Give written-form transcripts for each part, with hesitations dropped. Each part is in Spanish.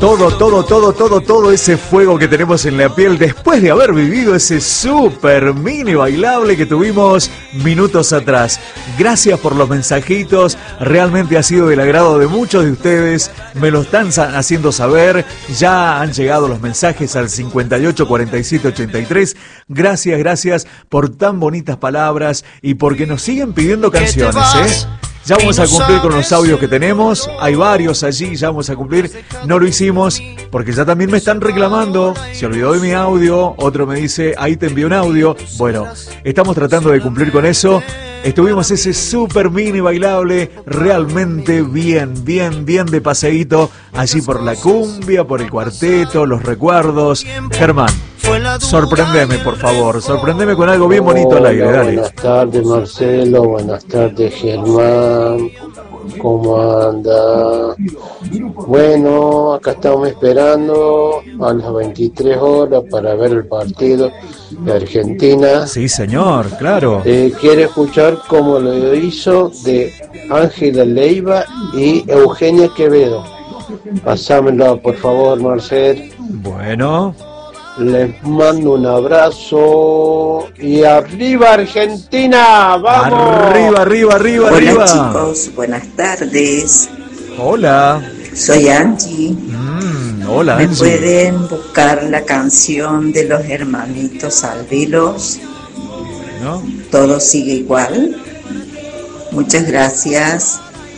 todo ese fuego que tenemos en la piel después de haber vivido ese super mini bailable que tuvimos minutos atrás. Gracias por los mensajitos, realmente ha sido del agrado de muchos de ustedes, me lo están haciendo saber, ya han llegado los mensajes al 58 47 83. Gracias por tan bonitas palabras y porque nos siguen pidiendo canciones, Ya vamos a cumplir con los audios que tenemos. Hay varios allí, ya vamos a cumplir. No lo hicimos porque ya también me están reclamando. Se olvidó de mi audio. Otro me dice, ahí te envié un audio. Bueno, estamos tratando de cumplir con eso. Estuvimos ese super mini bailable realmente bien de paseíto. Allí por la cumbia, por el cuarteto, los recuerdos. Germán, sorprendeme, por favor. Sorprendeme con algo bien bonito al aire, dale. Buenas tardes, Marcelo. Buenas tardes, Germán. ¿Cómo anda? Bueno, acá estamos esperando a las 23 horas para ver el partido de Argentina. Sí, señor, claro. Quiero escuchar cómo lo hizo de Ángela Leiva y Eugenia Quevedo. Pasámelo, por favor, Marcel. Bueno. Les mando un abrazo y arriba Argentina, vamos. Arriba. Hola chicos, buenas tardes. Hola. Soy Angie. Hola ¿Me Angie. pueden buscar la canción de los hermanitos Albilos? ¿No? Todo sigue igual. Muchas gracias.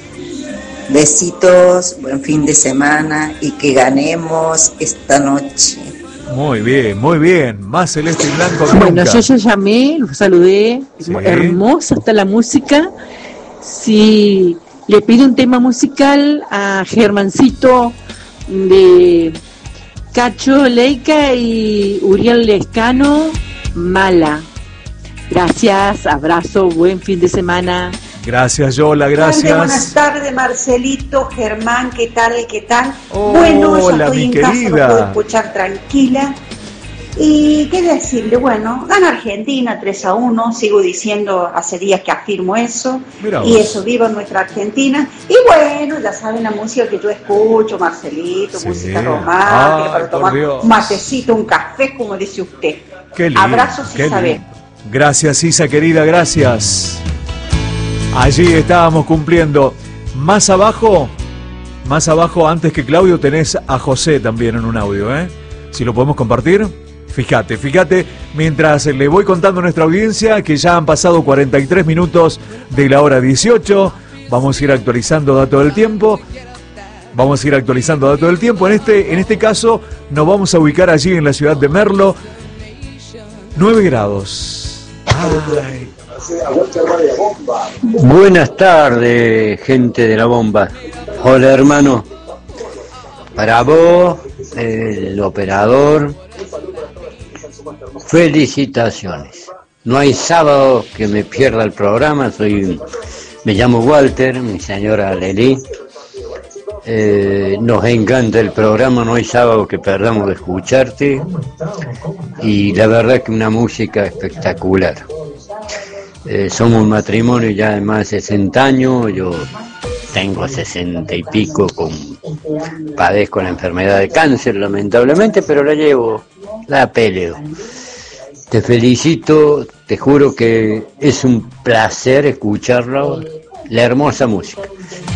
Besitos, buen fin de semana y que ganemos esta noche. Muy bien. Más celeste y blanco que Bueno, nunca. yo ya llamé, los saludé. Sí. Hermosa está la música. Si le pido un tema musical a Germancito de Cacho Leica y Uriel Lescano, Mala. Gracias, abrazo, buen fin de semana. Gracias, Yola, Buenas gracias. tardes, Marcelito, Germán, ¿qué tal? Hola, Bueno, ya estoy mi en casa, querida. lo puedo escuchar tranquila. Y qué decirle, bueno, gana Argentina 3-1, sigo diciendo, hace días que afirmo eso. Mirá Y vos. eso, viva nuestra Argentina. Y bueno, ya saben la música que yo escucho, Marcelito, Sí. música romántica, Ay, para por tomar Dios. un matecito, un café, como dice usted. Qué lindo. Abrazos y qué saber. lindo. Gracias, Isa, querida, gracias. Allí estábamos cumpliendo. Más abajo, antes que Claudio, tenés a José también en un audio, Si lo podemos compartir. Fíjate, mientras le voy contando a nuestra audiencia que ya han pasado 43 minutos de la hora 18. Vamos a ir actualizando dato del tiempo. En este caso, nos vamos a ubicar allí en la ciudad de Merlo. 9 grados. Ay. Buenas tardes, gente de la bomba. Hola, hermano. Para vos, el operador, felicitaciones. No hay sábado que me pierda el programa. Me llamo Walter, mi señora Leli. Nos encanta el programa, no hay sábado que perdamos de escucharte. Y la verdad que una música espectacular. Somos un matrimonio ya de más de 60 años, yo tengo 60 y pico, padezco la enfermedad de cáncer lamentablemente, pero la peleo. Te felicito, te juro que es un placer escucharlo, la hermosa música.